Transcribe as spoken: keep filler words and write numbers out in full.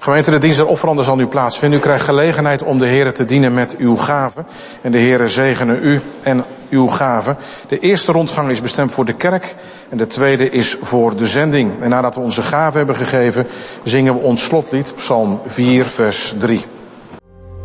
Gemeente, de dienst der offeranden zal nu plaatsvinden. U krijgt gelegenheid om de Heere te dienen met uw gaven. En de Heere zegene u en uw gaven. De eerste rondgang is bestemd voor de kerk en de tweede is voor de zending. En nadat we onze gaven hebben gegeven, zingen we ons slotlied, Psalm vier, vers drie.